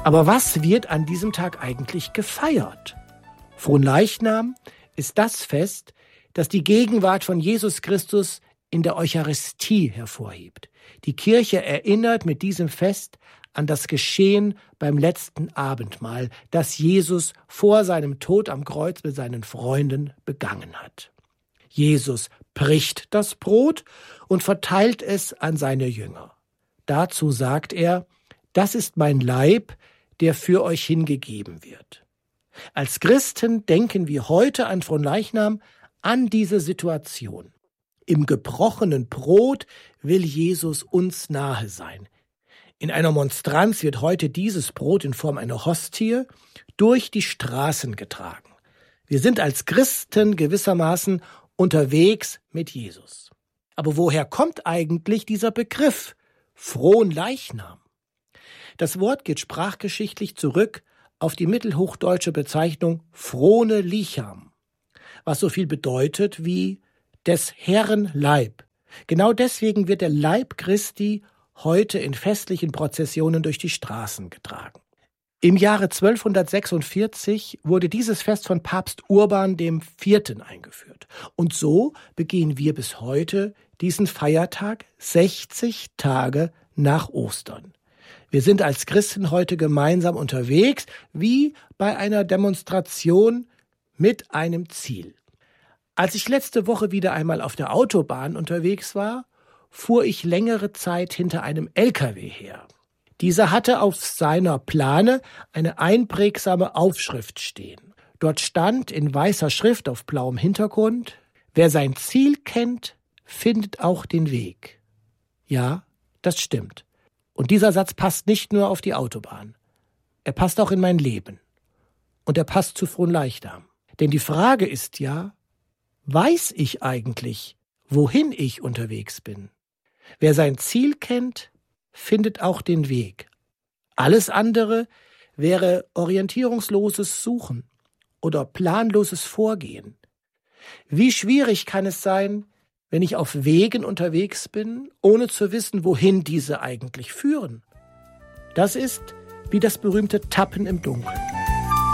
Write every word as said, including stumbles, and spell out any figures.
Aber was wird an diesem Tag eigentlich gefeiert? Fronleichnam ist das Fest, das die Gegenwart von Jesus Christus in der Eucharistie hervorhebt. Die Kirche erinnert mit diesem Fest an das Geschehen beim letzten Abendmahl, das Jesus vor seinem Tod am Kreuz mit seinen Freunden begangen hat. Jesus bricht das Brot und verteilt es an seine Jünger. Dazu sagt er: Das ist mein Leib, der für euch hingegeben wird. Als Christen denken wir heute an Fronleichnam an diese Situation. Im gebrochenen Brot will Jesus uns nahe sein. In einer Monstranz wird heute dieses Brot in Form einer Hostie durch die Straßen getragen. Wir sind als Christen gewissermaßen unterwegs mit Jesus. Aber woher kommt eigentlich dieser Begriff Fronleichnam? Das Wort geht sprachgeschichtlich zurück auf die mittelhochdeutsche Bezeichnung Frone Licham, was so viel bedeutet wie des Herrn Leib. Genau deswegen wird der Leib Christi heute in festlichen Prozessionen durch die Straßen getragen. Im Jahre zwölfhundertsechsundvierzig wurde dieses Fest von Papst Urban der Vierte. eingeführt. Und so begehen wir bis heute diesen Feiertag sechzig Tage nach Ostern. Wir sind als Christen heute gemeinsam unterwegs, wie bei einer Demonstration mit einem Ziel. Als ich letzte Woche wieder einmal auf der Autobahn unterwegs war, fuhr ich längere Zeit hinter einem L K W her. Dieser hatte auf seiner Plane eine einprägsame Aufschrift stehen. Dort stand in weißer Schrift auf blauem Hintergrund: Wer sein Ziel kennt, findet auch den Weg. Ja, das stimmt. Und dieser Satz passt nicht nur auf die Autobahn. Er passt auch in mein Leben. Und er passt zu Fronleichnam. Denn die Frage ist ja: Weiß ich eigentlich, wohin ich unterwegs bin? Wer sein Ziel kennt, findet auch den Weg. Alles andere wäre orientierungsloses Suchen oder planloses Vorgehen. Wie schwierig kann es sein, wenn ich auf Wegen unterwegs bin, ohne zu wissen, wohin diese eigentlich führen? Das ist wie das berühmte Tappen im Dunkeln.